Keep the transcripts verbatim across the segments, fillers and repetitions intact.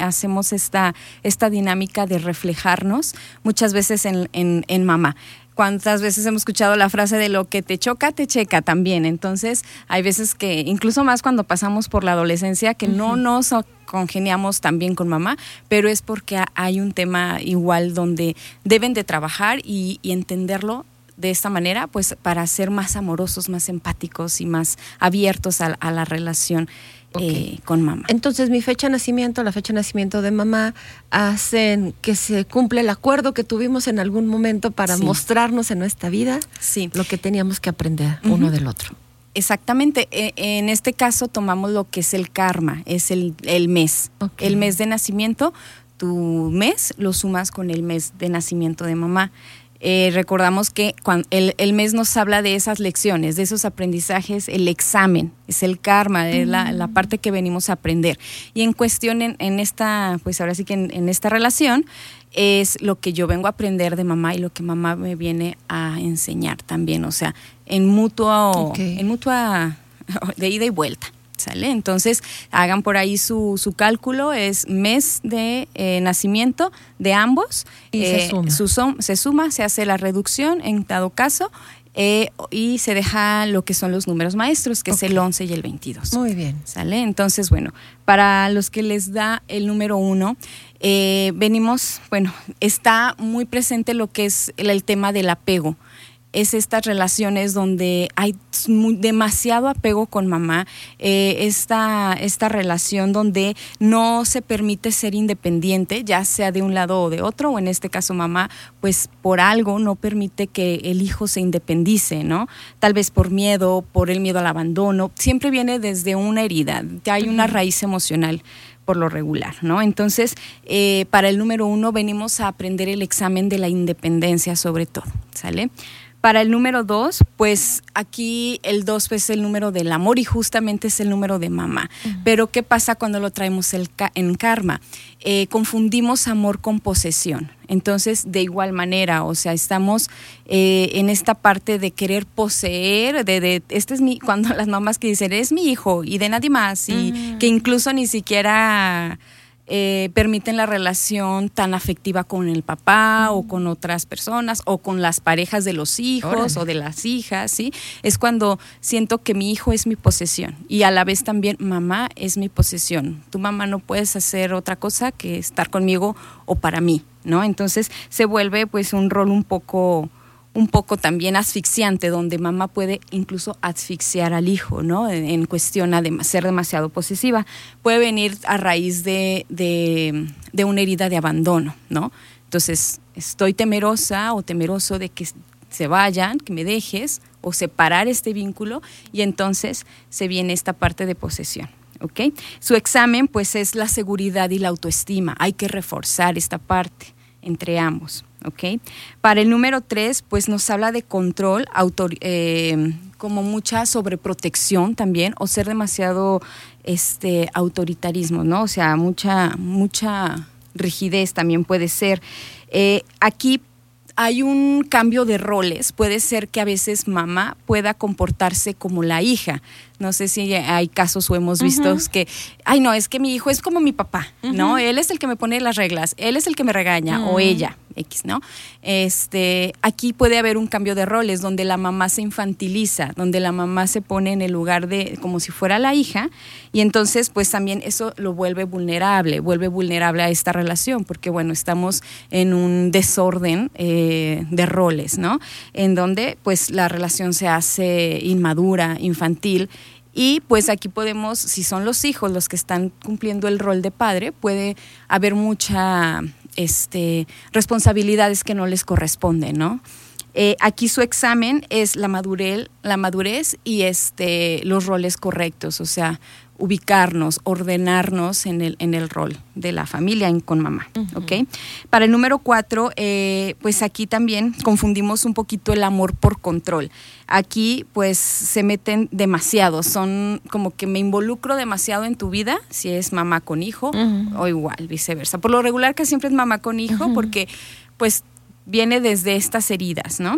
hacemos esta, esta dinámica de reflejarnos muchas veces en, en, en mamá. ¿Cuántas veces hemos escuchado la frase de lo que te choca, te checa también? Entonces, hay veces que, incluso más cuando pasamos por la adolescencia, que uh-huh. no nos congeniamos tan bien con mamá, pero es porque hay un tema igual donde deben de trabajar y, y entenderlo de esta manera, pues para ser más amorosos, más empáticos y más abiertos a, a la relación. Okay. Eh, con mamá. Entonces, mi fecha de nacimiento, la fecha de nacimiento de mamá, hacen que se cumple el acuerdo que tuvimos en algún momento para sí. mostrarnos en nuestra vida sí. lo que teníamos que aprender uh-huh. uno del otro. Exactamente. Eh, en este caso tomamos lo que es el karma, es el, el mes. Okay. El mes de nacimiento, tu mes lo sumas con el mes de nacimiento de mamá. Eh, recordamos que cuando el, el mes nos habla de esas lecciones, de esos aprendizajes, el examen, es el karma, es la, la parte que venimos a aprender. Y en cuestión, en, en esta, pues ahora sí que en, en esta relación, es lo que yo vengo a aprender de mamá y lo que mamá me viene a enseñar también, o sea, en mutuo, okay. en mutua, de ida y vuelta. ¿Sale? Entonces, hagan por ahí su, su cálculo, es mes de eh, nacimiento de ambos. Y eh, se suma. Su, se suma, se hace la reducción en dado caso eh, y se deja lo que son los números maestros, que okay. es el once y el veintidós. Muy bien. ¿Sale? Entonces, bueno, para los que les da el número uno, eh, venimos, bueno, está muy presente lo que es el, el tema del apego. Es estas relaciones donde hay muy, demasiado apego con mamá, eh, esta, esta relación donde no se permite ser independiente, ya sea de un lado o de otro, o en este caso mamá, pues por algo no permite que el hijo se independice, ¿no? Tal vez por miedo, por el miedo al abandono, siempre viene desde una herida, hay una raíz emocional por lo regular, ¿no? Entonces, eh, para el número uno venimos a aprender el examen de la independencia sobre todo, ¿sale? Para el número dos, pues aquí el dos es el número del amor y justamente es el número de mamá. Uh-huh. Pero ¿qué pasa cuando lo traemos el ca- en karma? Eh, confundimos amor con posesión. Entonces, de igual manera, o sea, estamos eh, en esta parte de querer poseer, de, de este es mi, cuando las mamás que dicen, es mi hijo y de nadie más, y uh-huh. que incluso ni siquiera Eh, permiten la relación tan afectiva con el papá mm. o con otras personas o con las parejas de los hijos Órale. O de las hijas, ¿sí? Es cuando siento que mi hijo es mi posesión y a la vez también mamá es mi posesión. Tu mamá no puedes hacer otra cosa que estar conmigo o para mí, ¿no? Entonces se vuelve pues un rol un poco un poco también asfixiante, donde mamá puede incluso asfixiar al hijo, ¿no? En, en cuestión a de, ser demasiado posesiva. Puede venir a raíz de, de, de una herida de abandono, ¿no? Entonces, estoy temerosa o temeroso de que se vayan, que me dejes, o separar este vínculo, y entonces se viene esta parte de posesión. ¿Okay? Su examen, pues, es la seguridad y la autoestima. Hay que reforzar esta parte entre ambos. ¿Okay? Para el número tres, pues nos habla de control, autor, eh, como mucha sobreprotección también, o ser demasiado este, autoritarismo, ¿no? O sea, mucha, mucha rigidez también puede ser. Eh, aquí hay un cambio de roles, puede ser que a veces mamá pueda comportarse como la hija. No sé si hay casos o hemos visto uh-huh. que, ay no, es que mi hijo es como mi papá, uh-huh. ¿no? Él es el que me pone las reglas, él es el que me regaña, uh-huh. o ella, X, ¿no? Este, aquí puede haber un cambio de roles donde la mamá se infantiliza, donde la mamá se pone en el lugar de, como si fuera la hija, y entonces pues también eso lo vuelve vulnerable, vuelve vulnerable a esta relación, porque bueno, estamos en un desorden eh, de roles, ¿no? En donde pues la relación se hace inmadura, infantil. Y pues aquí podemos, si son los hijos los que están cumpliendo el rol de padre, puede haber mucha este, responsabilidades que no les corresponden, ¿no? Eh, aquí su examen es la madurez, la madurez y este, los roles correctos, o sea, ubicarnos, ordenarnos en el, en el rol de la familia en, con mamá, uh-huh. ¿ok? Para el número cuatro, eh, pues aquí también confundimos un poquito el amor por control. Aquí pues se meten demasiado, son como que me involucro demasiado en tu vida, si es mamá con hijo uh-huh. o igual, viceversa. Por lo regular que siempre es mamá con hijo uh-huh. porque pues viene desde estas heridas, ¿no?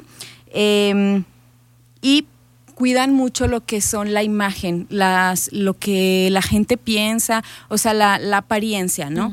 Eh, y cuidan mucho lo que son la imagen, las, lo que la gente piensa, o sea, la, la apariencia, ¿no? Uh-huh.